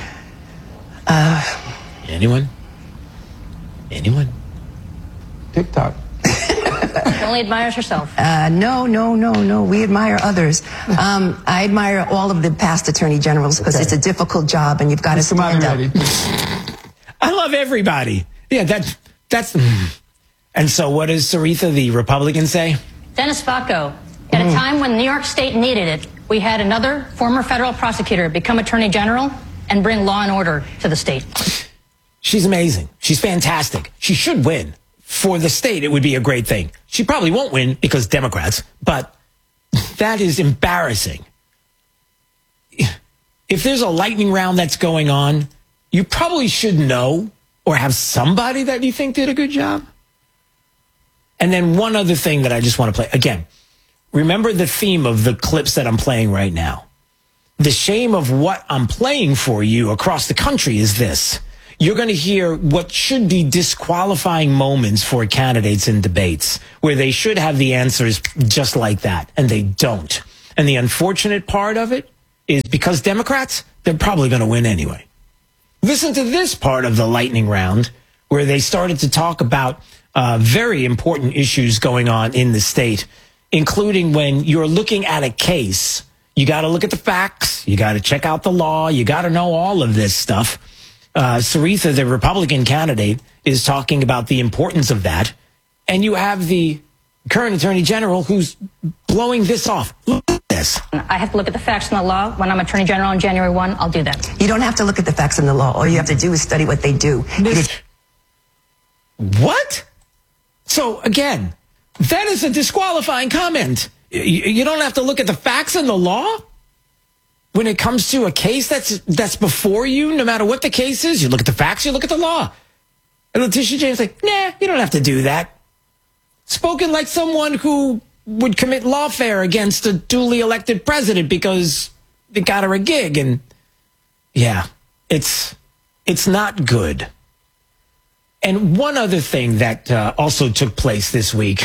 Speaker 14: uh,
Speaker 1: Anyone? Anyone?
Speaker 16: TikTok.
Speaker 17: She only admires herself.
Speaker 14: Uh, no, no, no, no. We admire others. Um, I admire all of the past attorney generals because okay. It's a difficult job and you've got to stand up.
Speaker 1: I love everybody. Yeah, that That's, and so what does Saritha, the Republican, say?
Speaker 17: Dennis Facco, at a time when New York State needed it, we had another former federal prosecutor become attorney general and bring law and order to the state.
Speaker 1: She's amazing. She's fantastic. She should win. For the state, it would be a great thing. She probably won't win because Democrats, but that is embarrassing. If there's a lightning round that's going on, you probably should know or have somebody that you think did a good job. And then one other thing that I just want to play. Again, remember the theme of the clips that I'm playing right now. The shame of what I'm playing for you across the country is this. You're going to hear what should be disqualifying moments for candidates in debates where they should have the answers just like that, and they don't. And the unfortunate part of it is because Democrats, they're probably going to win anyway. Listen to this part of the lightning round where they started to talk about uh, very important issues going on in the state, including when you're looking at a case, you got to look at the facts, you got to check out the law, you got to know all of this stuff. Uh, Saritha, the Republican candidate, is talking about the importance of that. And you have the current attorney general who's blowing this off. Look at this.
Speaker 17: I have to look at the facts and the law. When I'm attorney general on January first, I'll do that.
Speaker 14: You don't have to look at the facts in the law. All you have to do is study what they do.
Speaker 1: What? So, again, that is a disqualifying comment. You, you don't have to look at the facts in the law? When it comes to a case that's that's before you, no matter what the case is, you look at the facts, you look at the law. And Letitia James like, nah, you don't have to do that. Spoken like someone who would commit lawfare against a duly elected president because they got her a gig. And yeah, it's it's not good. And one other thing that uh, also took place this week.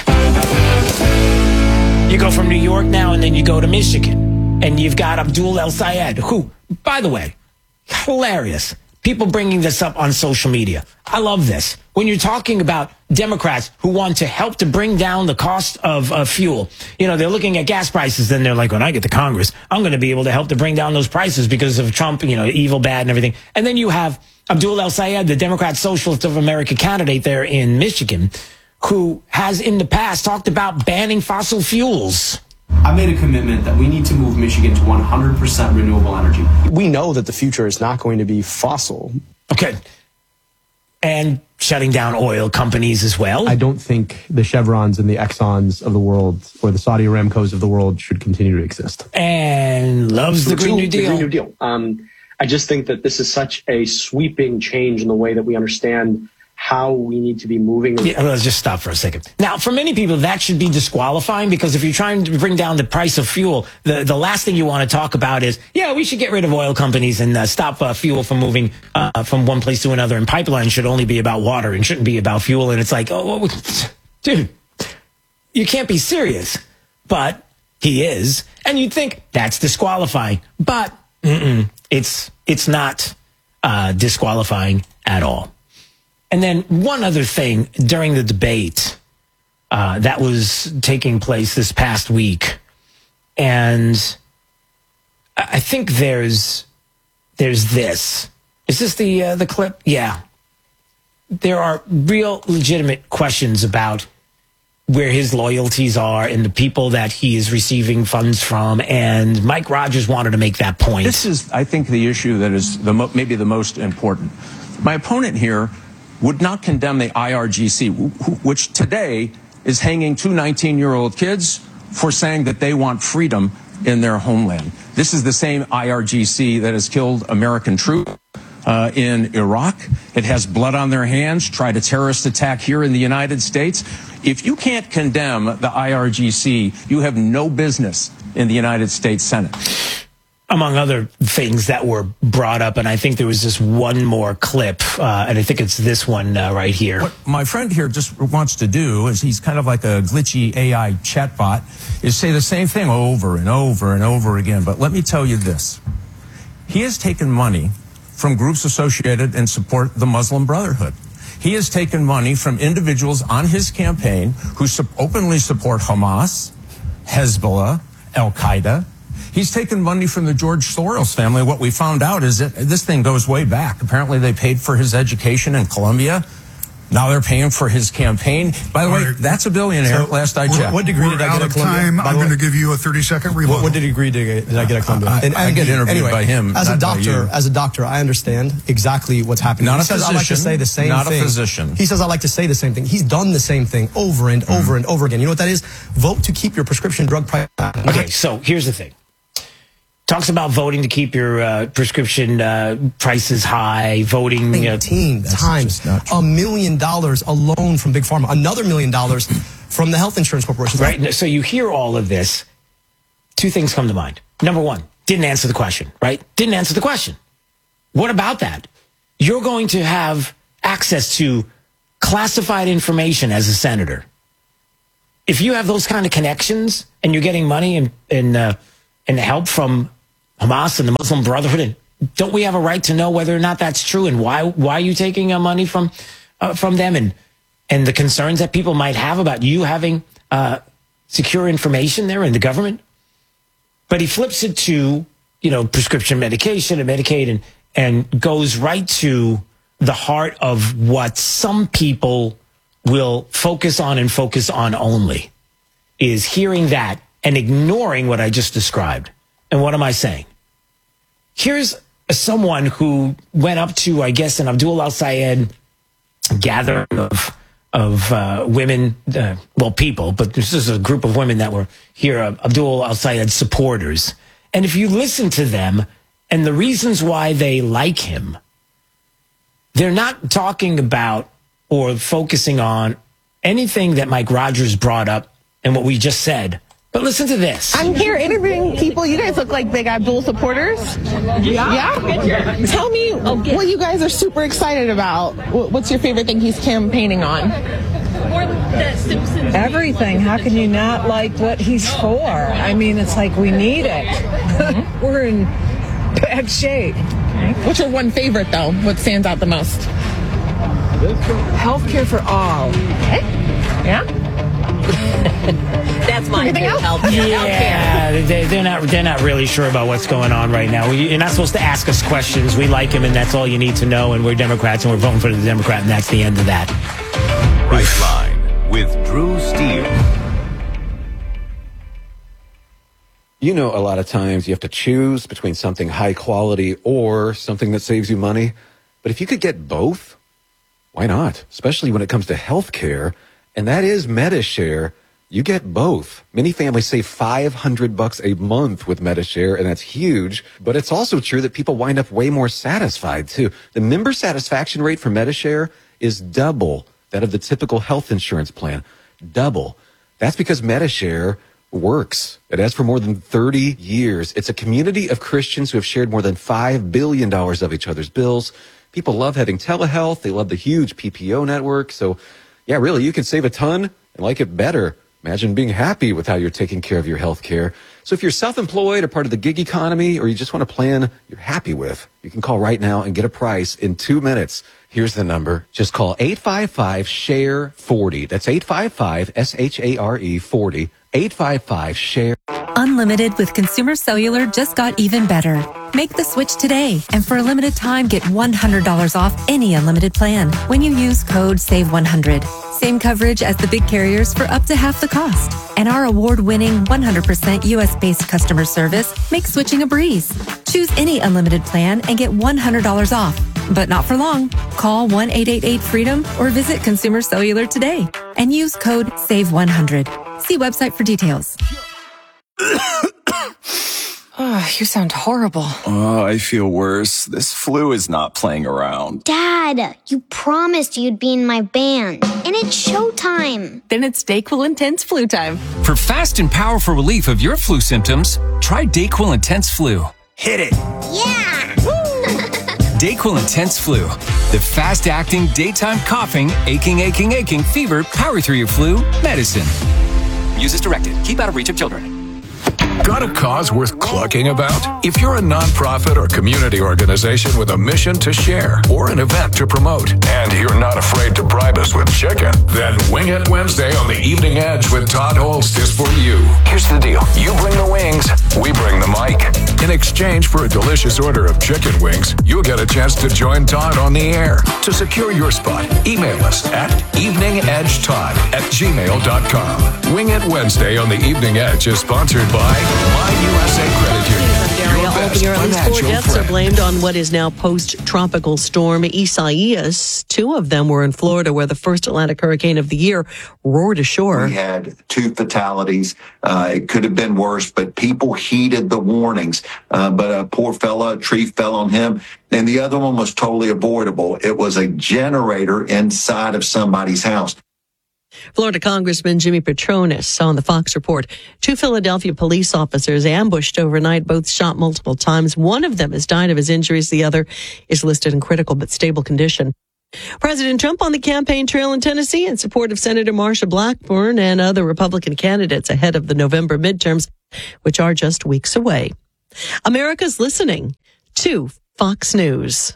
Speaker 1: You go from New York now and then you go to Michigan. And you've got Abdul El-Sayed, who, by the way, hilarious. People bringing this up on social media. I love this. When you're talking about Democrats who want to help to bring down the cost of uh, fuel, you know, they're looking at gas prices and they're like, when I get to Congress, I'm going to be able to help to bring down those prices because of Trump, you know, evil, bad and everything. And then you have Abdul El-Sayed, the Democrat Socialist of America candidate there in Michigan, who has in the past talked about banning fossil fuels.
Speaker 5: I made a commitment that we need to move Michigan to one hundred percent renewable energy. We know that the future is not going to be fossil.
Speaker 1: Okay. And shutting down oil companies as well.
Speaker 5: I don't think the Chevrons and the Exxons of the world or the Saudi Aramcos of the world should continue to exist.
Speaker 1: And loves the Green New Deal.
Speaker 5: The Green New Deal. Um, I just think that this is such a sweeping change in the way that we understand how we need to be moving.
Speaker 1: Yeah, let's just stop for a second. Now, for many people, that should be disqualifying because if you're trying to bring down the price of fuel, the, the last thing you want to talk about is, yeah, we should get rid of oil companies and uh, stop uh, fuel from moving uh, from one place to another. And pipelines should only be about water and shouldn't be about fuel. And it's like, oh, dude, you can't be serious. But he is. And you'd think that's disqualifying. But mm-mm, it's, it's not uh, disqualifying at all. And then one other thing during the debate uh, that was taking place this past week, and I think there's there's this. Is this the uh, the clip? Yeah. There are real legitimate questions about where his loyalties are and the people that he is receiving funds from, and Mike Rogers wanted to make that point.
Speaker 13: This is, I think, the issue that is the mo- maybe the most important. My opponent here would not condemn the I R G C, which today is hanging two nineteen-year-old kids for saying that they want freedom in their homeland. This is the same I R G C that has killed American troops uh, in Iraq. It has blood on their hands, tried a terrorist attack here in the United States. If you can't condemn the I R G C, you have no business in the United States Senate.
Speaker 1: Among other things that were brought up, and I think there was just one more clip, uh, and I think it's this one uh, right here.
Speaker 13: What my friend here just wants to do is he's kind of like a glitchy A I chatbot, is say the same thing over and over and over again. But let me tell you this. He has taken money from groups associated and support the Muslim Brotherhood. He has taken money from individuals on his campaign who su- openly support Hamas, Hezbollah, Al-Qaeda. He's taken money from the George Soros family. What we found out is that this thing goes way back. Apparently they paid for his education in Columbia.
Speaker 15: Now they're paying for his campaign. By the way,
Speaker 18: right.
Speaker 15: that's a billionaire.
Speaker 18: So
Speaker 15: last I
Speaker 18: we're-
Speaker 15: checked.
Speaker 18: What degree did I get at Columbia? Time. I'm going to give you a thirty second rebuttal.
Speaker 19: What, what degree did, did I get at Columbia?
Speaker 15: I, I, I get interviewed
Speaker 19: anyway,
Speaker 15: by him.
Speaker 19: As a
Speaker 15: not by
Speaker 19: doctor,
Speaker 15: you.
Speaker 19: as a doctor, I understand exactly what's happening.
Speaker 15: Not
Speaker 19: he
Speaker 15: a
Speaker 19: says
Speaker 15: physician.
Speaker 19: I like to say the same
Speaker 15: not
Speaker 19: thing.
Speaker 15: a physician.
Speaker 19: He says I like to say the same thing. He's done the same thing over and mm-hmm. over and over again. You know what that is? Vote to keep your prescription drug price.
Speaker 1: Okay, so here's the thing. Talks about voting to keep your uh, prescription uh, prices high, voting...
Speaker 19: eighteen
Speaker 1: Uh,
Speaker 19: times a million dollars alone from Big Pharma, another million dollars from the health insurance corporations.
Speaker 1: Right, so you hear all of this. Two things come to mind. Number one, didn't answer the question, right? Didn't answer the question. What about that? You're going to have access to classified information as a senator. If you have those kind of connections and you're getting money and, and, uh, and help from Hamas and the Muslim Brotherhood, and don't we have a right to know whether or not that's true and why why are you taking uh, money from uh, from them and and the concerns that people might have about you having uh, secure information there in the government? But he flips it to, you know, prescription medication and Medicaid and and goes right to the heart of what some people will focus on and focus on only, is hearing that and ignoring what I just described. And what am I saying? Here's someone who went up to, I guess, an Abdul al-Sayed gathering of, of uh, women, uh, well, people, but this is a group of women that were here, uh, Abdul al-Sayed supporters. And if you listen to them and the reasons why they like him, they're not talking about or focusing on anything that Mike Rogers brought up and what we just said. But listen to this.
Speaker 20: I'm here interviewing people. You guys look like big Abdul supporters. Yeah? Yeah? Tell me what you guys are super excited about. What's your favorite thing he's campaigning on?
Speaker 9: Everything. How can you not like what he's for? I mean, it's like we need it. Mm-hmm. We're in bad shape.
Speaker 20: What's your one favorite, though? What stands out the most?
Speaker 9: Healthcare for all.
Speaker 20: Okay. Yeah?
Speaker 21: That's my help.
Speaker 1: Yeah, they, they're not. They're not really sure about what's going on right now. You're not supposed to ask us questions. We like him, and that's all you need to know. And we're Democrats, and we're voting for the Democrat, and that's the end of that.
Speaker 22: Right Line with Drew Steele.
Speaker 23: You know, a lot of times you have to choose between something high quality or something that saves you money. But if you could get both, why not? Especially when it comes to health care. And that is MediShare. You get both. Many families save five hundred bucks a month with MediShare, and that's huge. But it's also true that people wind up way more satisfied, too. The member satisfaction rate for MediShare is double that of the typical health insurance plan. Double. That's because MediShare works. It has for more than thirty years. It's a community of Christians who have shared more than five billion dollars of each other's bills. People love having telehealth. They love the huge P P O network. So, yeah, really, you can save a ton and like it better. Imagine being happy with how you're taking care of your health care. So if you're self-employed or part of the gig economy, or you just want a plan you're happy with, you can call right now and get a price in two minutes. Here's the number. Just call eight five five, S H A R E, forty. That's eight five five, S H A R E, forty. eight five five, S H A R E.
Speaker 24: Unlimited with Consumer Cellular just got even better. Make the switch today, and for a limited time, get one hundred dollars off any unlimited plan when you use code save one hundred. Same coverage as the big carriers for up to half the cost. And our award-winning one hundred percent U S-based customer service makes switching a breeze. Choose any unlimited plan and get one hundred dollars off. But not for long. Call one eight eight eight freedom or visit Consumer Cellular today and use code save one hundred. See website for details.
Speaker 25: Oh, you sound horrible.
Speaker 26: Oh, I feel worse. This flu is not playing around.
Speaker 30: Dad, you promised you'd be in my band, and it's showtime.
Speaker 24: Then it's DayQuil Intense Flu time.
Speaker 2: For fast and powerful relief of your flu symptoms, try DayQuil Intense Flu. Hit it.
Speaker 30: Yeah!
Speaker 2: DayQuil Intense Flu. The fast-acting, daytime coughing, aching, aching, aching, fever, power through your flu medicine.
Speaker 31: Use as directed. Keep out of reach of children.
Speaker 4: Got a cause worth clucking about? If you're a nonprofit or community organization with a mission to share or an event to promote, and you're not afraid to bribe us with chicken, then Wing It Wednesday on the Evening Edge with Todd Holst is for you. Here's the deal. You bring the wings, we bring the mic. In exchange for a delicious order of chicken wings, you'll get a chance to join Todd on the air. To secure your spot, email us at eveningedgetodd at gmail dot com. Wing It Wednesday on the Evening Edge is sponsored by My U S A Credit Union. Your best
Speaker 6: Altogether, at least four
Speaker 4: financial
Speaker 6: deaths
Speaker 4: friend.
Speaker 6: are blamed on what is now post-tropical storm Isaias. Two of them were in Florida, where the first Atlantic hurricane of the year roared ashore.
Speaker 7: We had two fatalities. Uh, it could have been worse, but people heeded the warnings. Uh, but a poor fella, a tree fell on him. And the other one was totally avoidable. It was a generator inside of somebody's house.
Speaker 6: Florida Congressman Jimmy Petronis on the Fox Report. Two Philadelphia police officers ambushed overnight, both shot multiple times. One of them has died of his injuries. The other is listed in critical but stable condition. President Trump on the campaign trail in Tennessee in support of Senator Marsha Blackburn and other Republican candidates ahead of the November midterms, which are just weeks away. America's listening to Fox News.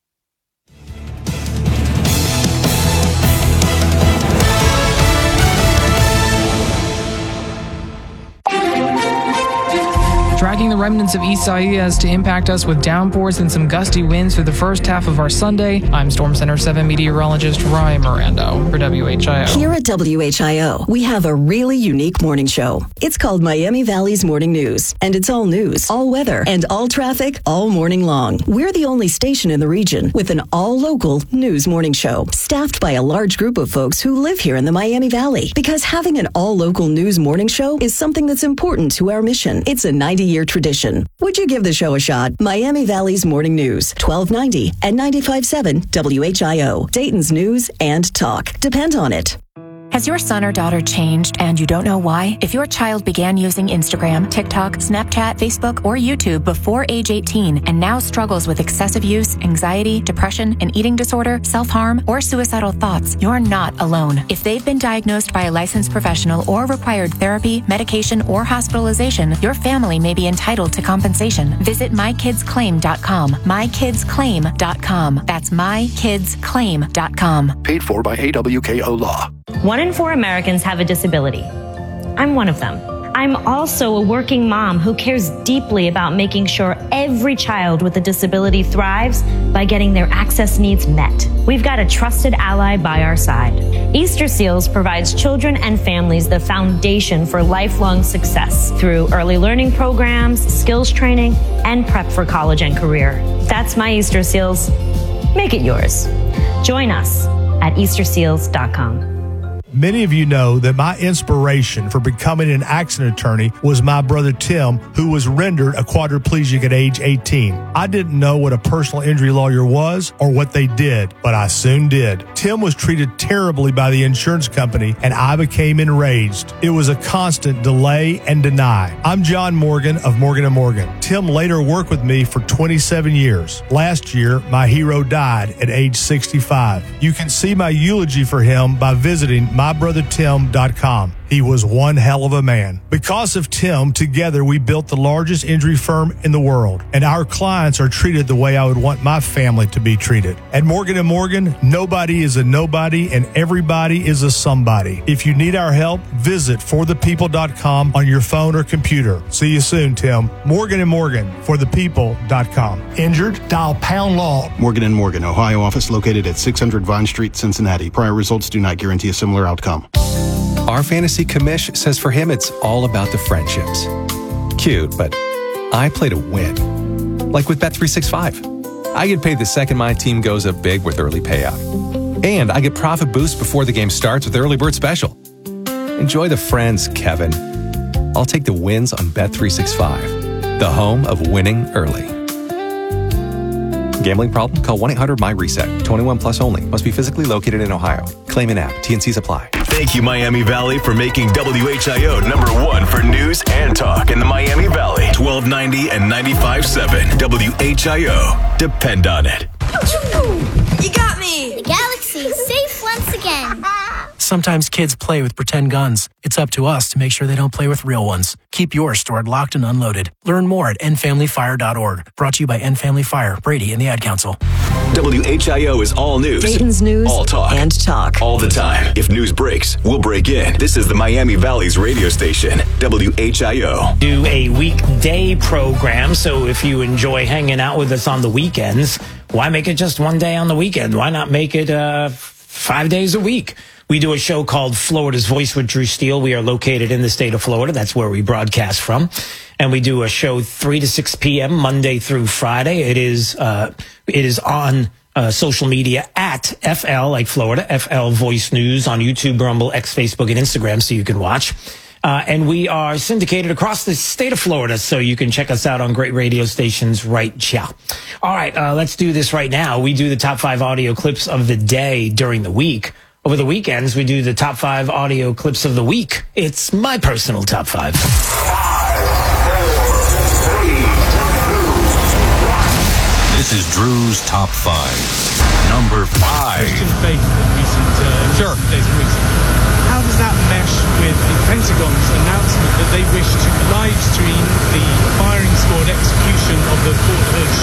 Speaker 8: Tracking the remnants of Isaias to impact us with downpours and some gusty winds for the first half of our Sunday. I'm Storm Center seven meteorologist Ryan Mirando for W H I O.
Speaker 10: Here at W H I O, we have a really unique morning show. It's called Miami Valley's Morning News, and it's all news, all weather, and all traffic all morning long. We're the only station in the region with an all-local news morning show, staffed by a large group of folks who live here in the Miami Valley. Because having an all-local news morning show is something that's important to our mission. It's a ninety-year tradition. Would you give the show a shot? Miami Valley's Morning News, twelve ninety and ninety-five point seven W H I O, Dayton's news and talk. Depend on it.
Speaker 12: Has your son or daughter changed and you don't know why? If your child began using Instagram, TikTok, Snapchat, Facebook, or YouTube before age eighteen and now struggles with excessive use, anxiety, depression, an eating disorder, self-harm, or suicidal thoughts, you're not alone. If they've been diagnosed by a licensed professional or required therapy, medication, or hospitalization, your family may be entitled to compensation. Visit my kids claim dot com. my kids claim dot com. That's my kids claim dot com.
Speaker 21: Paid for by A W K O Law.
Speaker 27: One in four Americans have a disability. I'm one of them. I'm also a working mom who cares deeply about making sure every child with a disability thrives by getting their access needs met. We've got a trusted ally by our side. Easter Seals provides children and families the foundation for lifelong success through early learning programs, skills training, and prep for college and career. That's my Easter Seals. Make it yours. Join us at Easter Seals dot com.
Speaker 28: Many of you know that my inspiration for becoming an accident attorney was my brother Tim, who was rendered a quadriplegic at age eighteen. I didn't know what a personal injury lawyer was or what they did, but I soon did. Tim was treated terribly by the insurance company, and I became enraged. It was a constant delay and deny. I'm John Morgan of Morgan and Morgan. Tim later worked with me for twenty-seven years. Last year, my hero died at age sixty-five. You can see my eulogy for him by visiting my brother tim dot com. He was one hell of a man. Because of Tim, together we built the largest injury firm in the world, and our clients are treated the way I would want my family to be treated. At Morgan and Morgan, nobody is a nobody and everybody is a somebody. If you need our help, visit for the people dot com on your phone or computer. See you soon, Tim. Morgan and Morgan, for the people dot com. Injured? Dial pound law.
Speaker 29: Morgan and Morgan, Ohio office located at six hundred Vine Street, Cincinnati. Prior results do not guarantee a similar outcome.
Speaker 31: Our fantasy commish says for him it's all about the friendships. Cute, but I play to win. Like with Bet three sixty-five. I get paid the second my team goes up big with early payout. And I get profit boost before the game starts with early bird special. Enjoy the friends, Kevin. I'll take the wins on Bet three sixty-five, the home of winning early. Gambling problem? Call one eight hundred M Y reset. twenty-one plus only. Must be physically located in Ohio. Claim in app. T and Cs apply.
Speaker 22: Thank you, Miami Valley, for making W H I O number one for news and talk in the Miami Valley. twelve ninety and ninety-five point seven W H I O. Depend on it.
Speaker 32: You got me!
Speaker 30: The galaxy is safe once again.
Speaker 3: Sometimes kids play with pretend guns. It's up to us to make sure they don't play with real ones. Keep yours stored locked and unloaded. Learn more at end family fire dot org. Brought to you by End Family Fire, Brady, and the Ad Council.
Speaker 22: W H I O is all news.
Speaker 10: Dayton's news
Speaker 22: all talk.
Speaker 10: and talk.
Speaker 22: All the time. If news breaks, we'll break in. This is the Miami Valley's radio station, W H I O.
Speaker 1: Do a weekday program, so if you enjoy hanging out with us on the weekends, why make it just one day on the weekend? Why not make it uh, five days a week? We do a show called Florida's Voice with Drew Steele. We are located in the state of Florida. That's where we broadcast from. And we do a show three to six p.m. Monday through Friday. It is uh, it is on uh, social media at F L, like Florida, F L Voice News on YouTube, Rumble, X, Facebook, and Instagram, so you can watch. Uh, and we are syndicated across the state of Florida, so you can check us out on great radio stations right now. All right, uh, let's do this right now. We do the top five audio clips of the day during the week. Over the weekends, we do the top five audio clips of the week. It's my personal top five.
Speaker 5: This is Drew's top five. Number five.
Speaker 9: Christian faith in recent, uh, sure. days and weeks. How does that mesh with the Pentagon's announcement that they wish to live stream the firing squad execution of the Fort Hood